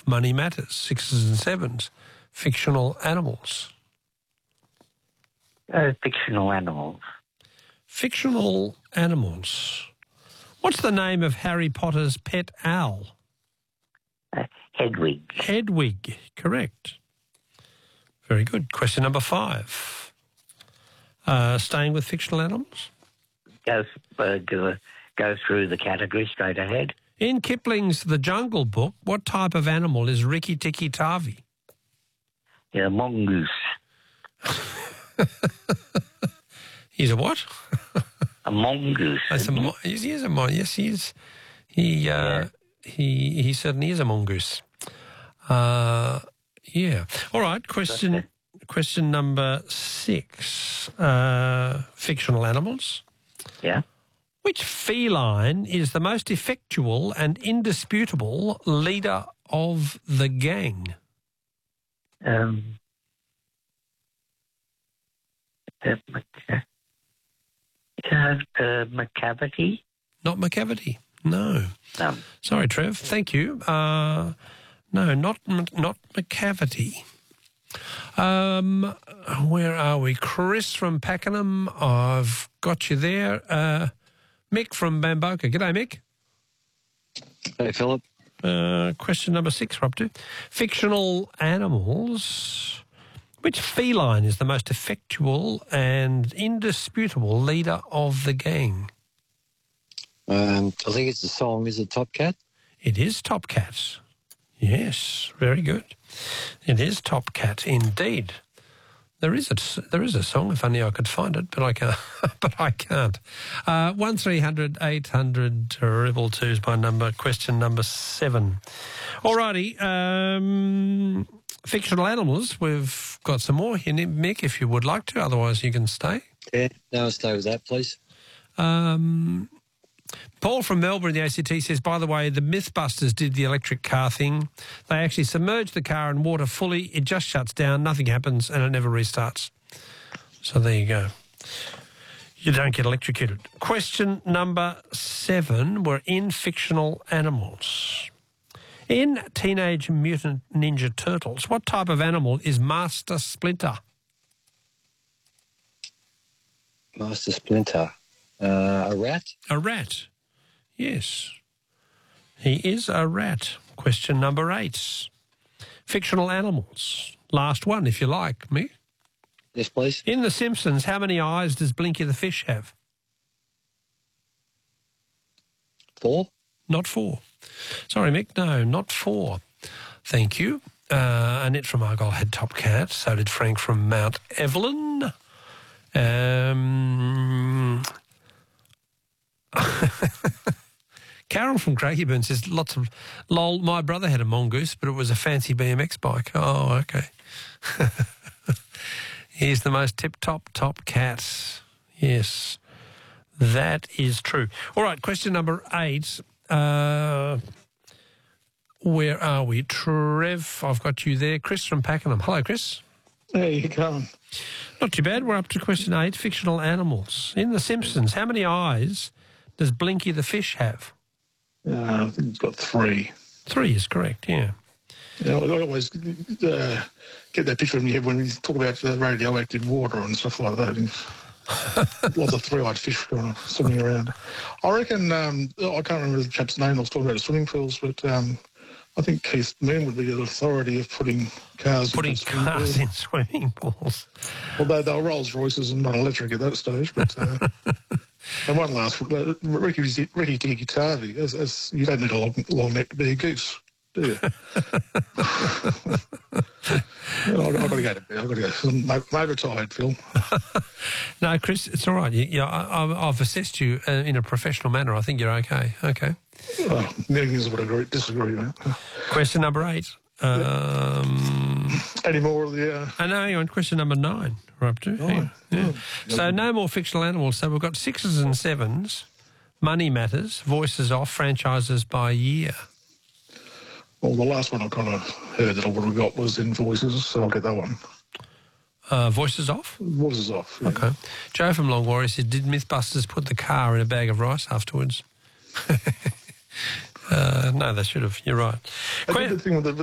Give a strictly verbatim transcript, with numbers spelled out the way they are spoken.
off. Money matters. Sixes and sevens. Fictional animals. Uh, fictional animals. Fictional animals. What's the name of Harry Potter's pet owl? Uh, Hedwig. Hedwig. Correct. Very good. Question number five. Uh, staying with fictional animals? Go, uh, go, go through the category straight ahead. In Kipling's The Jungle Book, what type of animal is Rikki Tikki Tavi? Yeah, mongoose. He's a what? A mongoose. That's a mo- he is a mon- Yes, he is. He, uh, Yeah. he, he certainly is a mongoose. Uh, yeah. All right. Question. Question number six. Uh, fictional animals. Yeah. Which feline is the most effectual and indisputable leader of the gang? Um. Uh, Mac- uh, uh, McCavity? Not McCavity. No. No. Sorry, Trev. Thank you. Uh, no, not not McCavity. Um, where are we? Chris from Pakenham. I've got you there. Uh, Mick from Bamboka. G'day, Mick. Hey, Philip. Uh, question number six, we're up to. Fictional animals. Which feline is the most effectual and indisputable leader of the gang? Um, I think it's a song. Is it Top Cat? It is Top Cat. Yes, very good. It is Top Cat indeed. There is a there is a song. If only I could find it, but I can't. but I can't. Uh, one three hundred eight hundred triple two is my number. Question number seven. Alrighty. Um, fictional animals. We've got some more here, Mick. If you would like to, otherwise you can stay. Yeah, no, stay with that, please. Um, Paul from Melbourne, the A C T, says, by the way, the Mythbusters did the electric car thing. They actually submerge the car in water fully. It just shuts down, nothing happens, and it never restarts. So there you go. You don't get electrocuted. Question number seven. We're in fictional animals. In Teenage Mutant Ninja Turtles, what type of animal is Master Splinter? Master Splinter. Uh, a rat? A rat. Yes. He is a rat. Question number eight. Fictional animals. Last one, if you like, me. Yes, please. In The Simpsons, how many eyes does Blinky the fish have? Four? Not four. Sorry, Mick, no, not four. Thank you. Uh, Annette from Argyle had Top Cat. So did Frank from Mount Evelyn. Um... Carol from Craigieburn says lots of lol. My brother had a mongoose, but it was a fancy B M X bike. Oh, okay. He's the most tip-top top cat. Yes, that is true. All right, question number eight. Uh, where are we? Trev, I've got you there. Chris from Pakenham. Hello, Chris. How you going? Not too bad. We're up to question eight. Fictional animals. In The Simpsons, how many eyes does Blinky the fish have? Uh, I think it's got three. Three is correct, yeah. Yeah, I always uh, get that picture in my head when we talk about the radioactive water and stuff like that. Lots of three-eyed fish kind of swimming around. I reckon, um, I can't remember the chap's name I was talking about, the swimming pools, but um, I think Keith Moon would be the authority of putting cars Putting in swimming cars pools. in swimming pools. Although they were Rolls Royces and not electric at that stage, but uh, and one last, uh, Ricky Ricky Tikki Tavi, as, as you don't need a long, long neck to be a goose, do you? I've got to go to bed. I've got to go. I'm, I'm overtired, Phil. No, Chris, it's all right. You, you, I, I've I've assessed you uh, in a professional manner. I think you're okay. Okay. Well, millions would agree, disagree, mate. Question number eight. Um, Any more of the... Uh, I know, hang on, question number nine we're up to. Hang on. Yeah. So no more fictional animals. So we've got sixes and sevens, money matters, voices off, franchises by year. well, the last one I kind of heard that I would have got was in Voices, so I'll get that one. Uh, voices off? Voices off, yeah. Okay. Joe from Long Warrior said, did Mythbusters put the car in a bag of rice afterwards? uh, no, they should have. You're right. I did the thing with the,